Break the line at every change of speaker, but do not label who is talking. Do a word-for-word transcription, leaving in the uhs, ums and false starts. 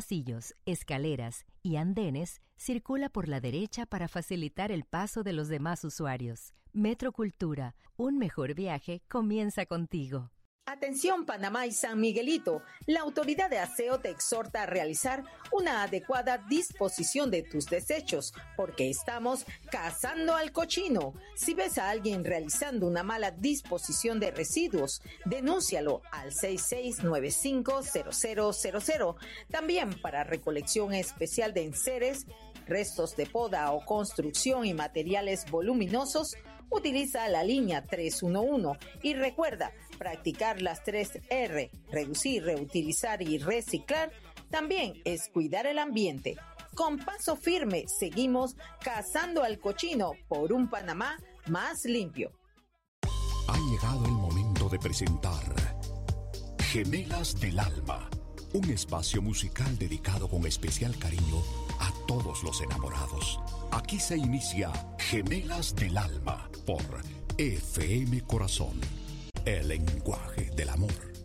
pasillos, escaleras y andenes, circula por la derecha para facilitar el paso de los demás usuarios. Metrocultura, un mejor viaje comienza contigo.
Atención Panamá y San Miguelito, la autoridad de aseo te exhorta a realizar una adecuada disposición de tus desechos, porque estamos cazando al cochino. Si ves a alguien realizando una mala disposición de residuos, denúncialo al seis seis nueve cinco cero cero cero cero. También para recolección especial de enseres, restos de poda o construcción y materiales voluminosos, utiliza la línea tres uno uno y recuerda practicar las tres R, reducir, reutilizar y reciclar, también es cuidar el ambiente. Con paso firme seguimos cazando al cochino por un Panamá más limpio.
Ha llegado el momento de presentar Gemelas del Alma, un espacio musical dedicado con especial cariño a todos los enamorados. Aquí se inicia Gemelas del Alma por F M Corazón, el lenguaje del amor.